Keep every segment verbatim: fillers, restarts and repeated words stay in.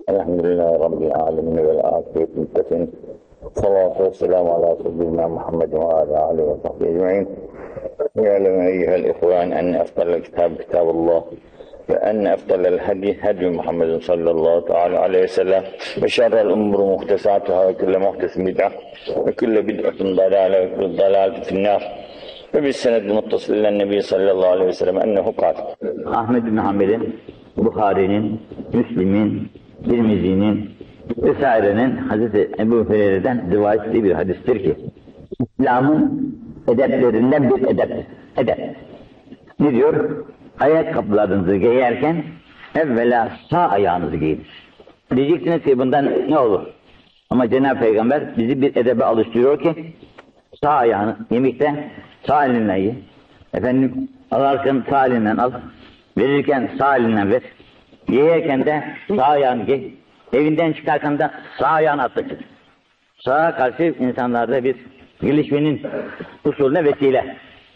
Elhamdülillahi Rabbil alemin ve afiyet muttekin. Salatu ve selamu ala seyyidina Muhammed ve ala alihi ve sahbihi ecma'in. Ve alem eyyühel ihvan enne eftalel kitab kitabullah ve enne eftalel hadi hadi Muhammedin sallallahu teala aleyhi ve sellem ve şerrel umuru muhtesatuhâ ve külle muhtesin bid'ah ve külle bid'atun dalâle ve külle dalâletin finnâr. Ve biz senedin muttasillen nebi sallallahu aleyhi ve sellem ennehu kâl. Ahmed bin Hanbel'in, Bukhari'nin, Müslim'in, Tirmizi'nin vesairenin Hazreti Ebu Hureyre'den rivayet ettiği bir hadistir ki İslam'ın edeplerinden bir edeptir. Edep. Ne diyor? Ayakkabılarınızı giyerken evvela sağ ayağınızı giyin. Diyeceksiniz ki bundan ne olur? Ama Cenab-ı Peygamber bizi bir edebe alıştırıyor ki sağ ayağını yemekte sağ elinle ye. Efendim alarken sağ elinden al. Verirken sağ elinden ver. Yiyerken de sağ ayağını giy. Evinden çıkarken de sağ ayağını atla çık. Sağa karşı insanlarda bir gelişmenin usulüne vesile.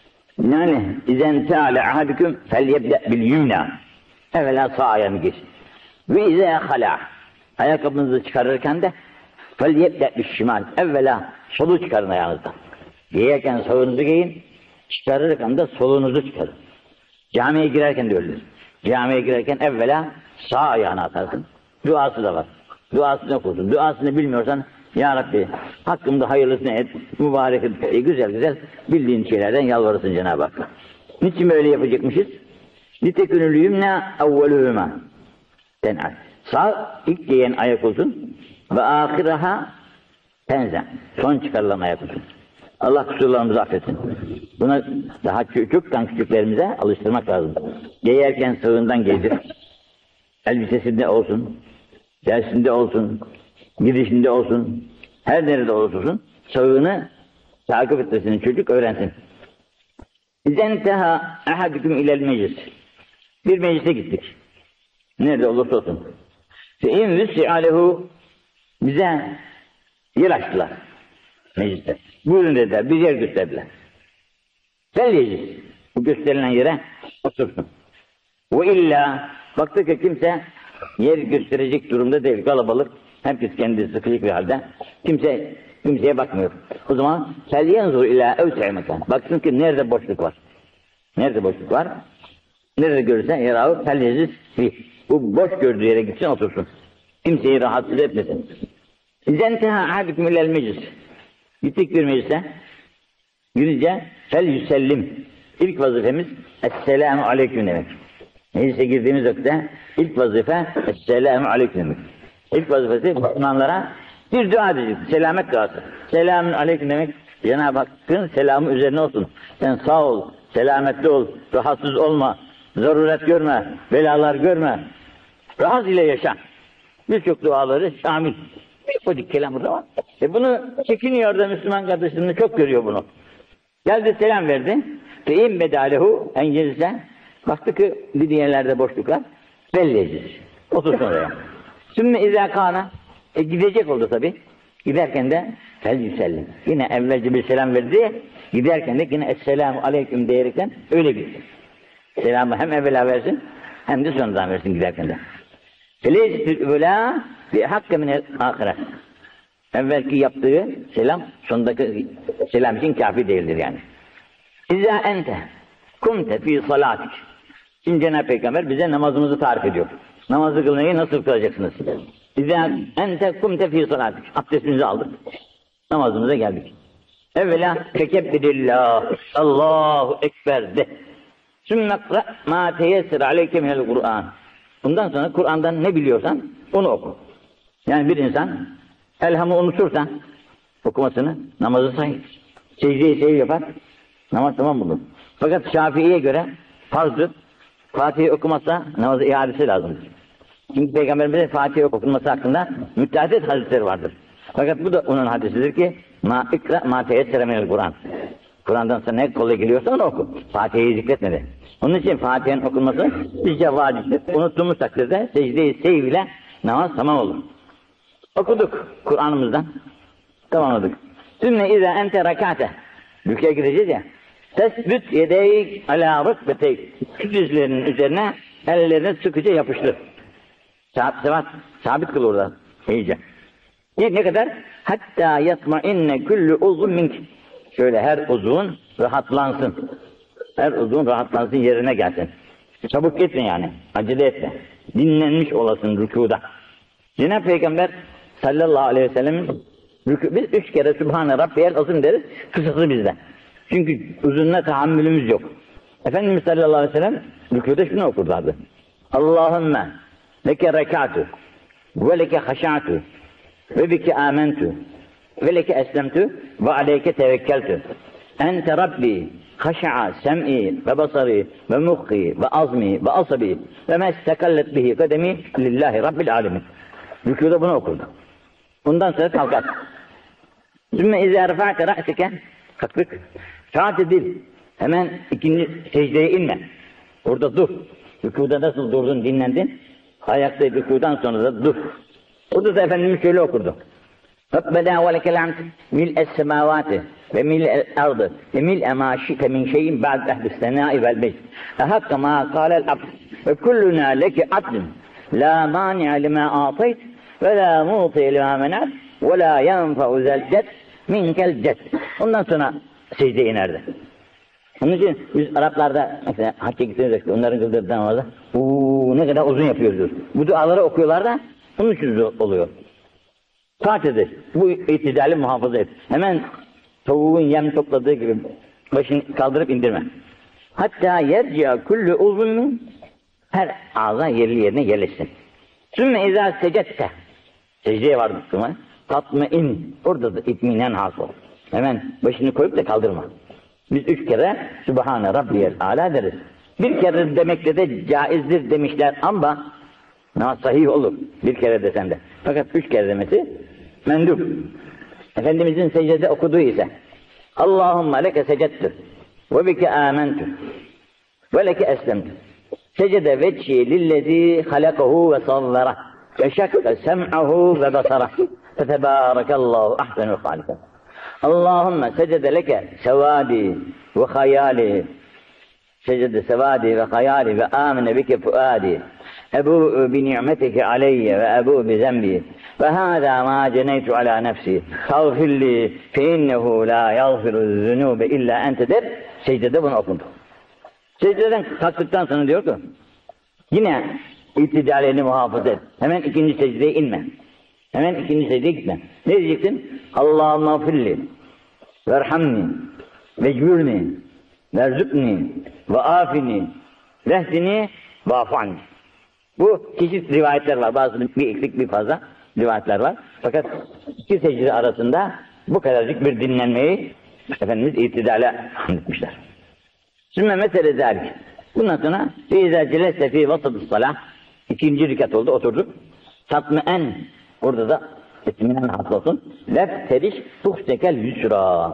Yani izen teala ahadüküm fel yebde bil yumna. Evvela sağ ayağını giy. Ve ize hala. Ayakkabınızı çıkarırken de fel yebde bil şimal. Evvela solu çıkarın ayağınızdan. Giyerken sağınızı giyin. Çıkarırken de solunuzu çıkarın. Camiye girerken de öyledir. Camiye girerken evvela sağ ayağını atarsın. Duası da var. Duasını okursun. Duasını bilmiyorsan Ya Rabbi hakkımda hayırlısını et, mübarek et, güzel güzel bildiğin şeylerden yalvarırsın Cenab-ı Hakk'a. Niçin böyle yapacakmışız? Nitekünül yümne evvelühüme. Ten'al. Sağ ilk giyen ayak olsun ve ahiraha tenzen. Son çıkarılan ayak olsun. Allah kusurlarımızı affetsin. Buna daha çocuktan küçüklerimize alıştırmak lazım. Giyerken sağından giydir. Elbisesinde olsun, dersinde olsun, gidişinde olsun, her nerede olursun, sağını takip etmesini çocuk öğrensin. İzenteha ahadüküm ilel meclis. Bir meclise gittik. Nerede olursa olsun. Fe in vüs'i alehu bize yer açtılar. Mecliste. Buyurun dediler, bir yer gösterdiler. Fel yeclis. Bu gösterilen yere otursun. Ve illa baktık ki kimse yer gösterecek durumda değil, kalabalık. Herkes kendi sıkışık bir halde. Kimse kimseye bakmıyor. O zaman fel yenzur ila evse'i mekan. Baksın ki nerede boşluk var. Nerede boşluk var? Nerede görürse yarağı fel yeclis. Bu boş gördüğü yere gitsin otursun. Kimseyi rahatsız etmesin. İzenteha ahadüküm ilel meclis. Gittik bir meclise. Girince fel yüsellim. İlk vazifemiz Esselamu Aleyküm demek. Meclise girdiğimiz vakitte ilk vazife Esselamu Aleyküm demek. İlk vazifesi Müslümanlara bir dua edecek. Selamet duası. Selamun Aleyküm demek Cenab-ı Hakk'ın selamı üzerine olsun. Sen sağ ol, selametli ol, rahatsız olma, zaruret görme, belalar görme. Rahat ile yaşa. Birçok duaları şamil. Bir kodik kelam burada var. E bunu çekiniyor da Müslüman kardeşlerini çok görüyor bunu. Geldi selam verdi. Fe in bedalehu en yezse. Baktı ki dediği yerlerde boşluklar. Belleyeceğiz. Otursun oraya. Sümme izâ kâna. E gidecek oldu tabi. Giderken de fel yüsellim. Yine evvelce bir selam verdi. Giderken de yine esselamu aleyküm diyerekten öyle gitti. Selamı hem evvela versin hem de sonradan versin giderken de. Feleycetül üvelâ bi hakkı minel âhiret. Evvelki yaptığı selam sondaki selam için kafi değildir yani. İzâ ente kumte fî salâtik. Şimdi Cenab-ı Peygamber bize namazımızı tarif ediyor. Namazı kılmayı nasıl kılacaksınız? İzâ ente kumte fî salâtik. Abdestimizi aldık. Namazımıza geldik. Evvela tekebbirillah. Allahu Ekber de. Sümme kra mâ teyessir aleyke minel Kur'an. Bundan sonra Kur'an'dan ne biliyorsan onu oku. Yani bir insan elhamı unutursa okumasını namazı sayı. Secde-i sehiv yapar. Namaz tamam bulur. Fakat Şafii'ye göre farzdır. Fatih'i okumazsa namazı iadesi lazımdır. Çünkü Peygamberimizin Fatih'i okunması hakkında müteahhit hadisleri vardır. Fakat bu da onun hadisidir ki ma ikra ma teyessere minel Kur'an. Kur'an'dan sonra ne kolay geliyorsa onu oku. Fatih'i zikretmedi. Onun için Fatih'in okunması bizce vaciptir. Unuttuğumuz takdirde secde-i sehiv ile namaz tamam olur. Okuduk Kur'an'ımızdan. Tamamladık. Sümme izâ ente rakâte. Rükûya gireceğiz ya. Tesbüt yedeyk alâ rükbeteyk. Dizlerinin üzerine ellerini sıkıca yapıştır. Sabit, sabit, sabit kıl orada. İyice. Ne kadar? Hatta yatma'inne kullu uzun mink. Şöyle her uzun rahatlansın. Her uzun rahatlansın, yerine gelsin. Çabuk gitme yani. Acele etme. Dinlenmiş olasın rükuda. Cenab-ı Peygamber sallallahu aleyhi ve sellem rükû, biz üç kere Sübhane Rabbiyel Azim deriz. Kısası bizde. Çünkü uzunluğuna tahammülümüz yok. Efendimiz sallallahu aleyhi ve sellem rükûda şunu okurlardı. Allahümme leke rekâtu ve leke haşâtu ve bike âmentu ve leke eslemtu ve aleyke tevekkeltu. Ente Rabbi haşa'a sem'i ve basari ve muhki ve azmi ve asabi ve mestekallet bihi kademi lillahi Rabbil alemin. Rükûda bunu okurdu. Bundan sonra kalkar. Sümme izâ refa'te ra'sike kalktık. Saat edil. Hemen ikinci secdeye inme. Orada dur. Rükûda nasıl durdun, dinlendin? Ayakta rükûdan sonra da dur. Orada da Efendimiz şöyle okurdu. Rabbena ve lekel hamd mil'es semavati ve mil'el ardı ve mil'e ma şite min şeyin ba'd ehlis senâi vel mecd. Ehakka ma kâlel abd ve kulluna leke abdun la mani'a lima atayt ve la muti lima menat ve la yenfa'u zel ced minkel ced. Ondan sonra secdeye inerdi. Onun için biz Araplarda mesela hacca gittiğimizde onların kıldığı namazda uuu ne kadar uzun yapıyoruz. Bu duaları okuyorlar da bunun için oluyor. Taat edir. Bu itidali muhafaza et. Hemen tavuğun yem topladığı gibi başını kaldırıp indirme. Hatta yerciya kullu uzunun her ağza yerli yerine yerleşsin. Sümme izâ secette. Secdeye vardık mı? Tatma in. Orada da itminen hasıl. Hemen başını koyup da kaldırma. Biz üç kere Sübhane Rabbiyel Âlâ deriz. Bir kere demekle de caizdir demişler ama namaz sahih olur. Bir kere desen de. Fakat üç kere demesi mendup. Efendimizin secdede okuduğu ise Allahümme leke secettu ve bike âmentu ve leke eslemtu. Secde vecci lillezî halakahu ve savvera ve şakka sem'ahu ve basara fe tebârekallâhu ahsenul hâliken. Allahümme secde leke sevâdi ve hayâli secde sevâdi ve hayâli ve âmine bike fuâdi ebu'u bi ni'metike aleyye ve ebu'u bi zembi ve hâzâ mâ ceneytu alâ nefsi tağfirli fe innehu lâ yağfiru zünûbe illâ ente der. Secdede bunu okundu. Secdeden kalktıktan sonra diyor ki yine itidalini muhafaza et. Hemen ikinci secdeye inme. Hemen ikinci secdeye gitme. Ne diyeceksin? Allahümme filli verhamni vecbürni verzukni ve afini vehdini ve afani. Bu çeşit rivayetler var. Bazı bir eksik bir fazla rivayetler var. Fakat iki secde arasında bu kadarcık bir dinlenmeyi Efendimiz itidale anlatmışlar. Sümme mesele zâlik. Bundan sonra فَاِذَا جَلَسَ ف۪ي وَسَطِ الصَّلَاةِ İkinci rikat oldu, oturduk. Tatmı'en, orada da etminen hasıl olsun. لَفْتَرِشْ تُخْتَكَ الْيُسْرَى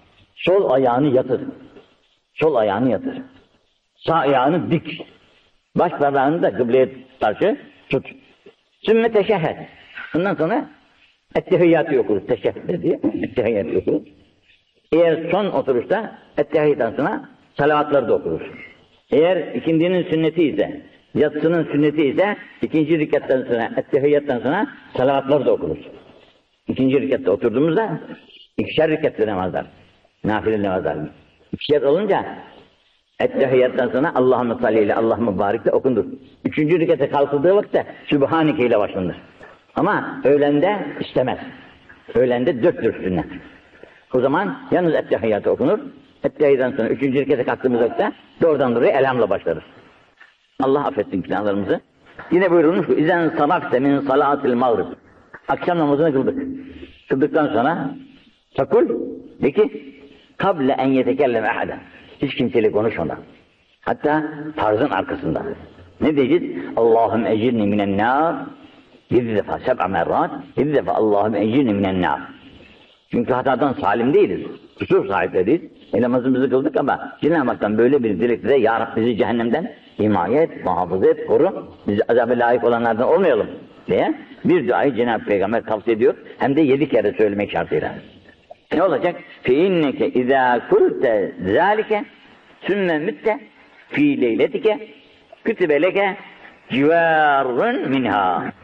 Sol ayağını yatır. Sol ayağını yatır. Sağ ayağını dik. Baş parmağını da kıbleye karşı tut. Sümme teşehhed. Bundan sonra ettehiyyatı okuruz. Teşehhed diye ettehiyyatı okuruz. Eğer son oturuşta ettehiyyattan sonra salavatları da okuruz. Eğer ikindinin sünneti ise, yatsının sünneti ise ikinci rikattan sonra, ettehiyyattan sonra salavatları da okuruz. İkinci rikatta oturduğumuzda ikişer rikatlı namazlar, nafile namazlar. İkişer olunca ettehiyyattan sonra Allahümme salli ile Allahümme barik de okundur. Üçüncü rikata kalkıldığı vakitte Sübhaneke ile başlanır. Ama öğlende istemez. Öğlende dörttür sünnet. O zaman yalnız ettehiyyatı okunur. Ettehiyyattan sonra üçüncü rikata kalktığımız vakitte doğrudan doğruya elhamla başlarız. Allah affetsin günahlarımızı. Yine buyurulmuş ki İzen salafte min salatil mağrib. Akşam namazını kıldık. Kıldıktan sonra takul de ki kable en yetekelleme ahaden. Hiç kimseyle konuşmadan. Hatta tarzın arkasında. Ne diyeceğiz? Allahümme ecirni minen nar. Yedi defa, seb'a merrat. Yedi defa Allahümme ecirni minen nar. Çünkü hatadan salim değiliz. Kusur sahipleriyiz. E namazımızı kıldık ama Cenab-ı Hak'tan böyle bir dilekle Ya Rabbi bizi cehennemden himaye et, muhafaza et, koru. Bizi azaba layık olanlardan olmayalım diye bir duayı Cenab-ı Peygamber tavsiye ediyor. Hem de yedi kere söylemek şartıyla. Ne olacak? فَاِنَّكَ اِذَا كُلْتَ ذَٰلِكَ ثُمَّ مِتَّ ف۪ي لَيْلَتِكَ كُتِبَ لَكَ civarun minha.